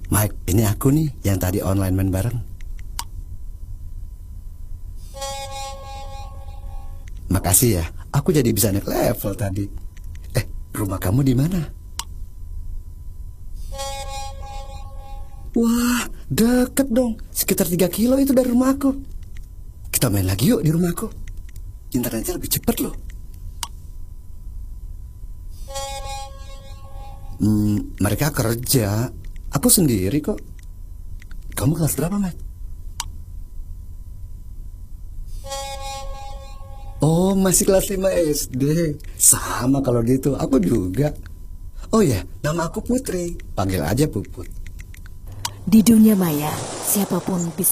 Mike, ini aku nih yang tadi online main bareng. Makasih ya, aku jadi bisa naik level tadi. Rumah kamu di mana? Wah, deket dong. Sekitar 3 kilo itu dari rumahku. Kita main lagi yuk di rumahku. Internetnya lebih cepat loh. Mereka kerja. Aku sendiri kok. Kamu kelas berapa, Mat? Oh, masih kelas 5 SD. Sama kalau gitu, aku juga. Oh ya, nama aku Putri. Panggil aja Puput. Di dunia maya, siapapun bisa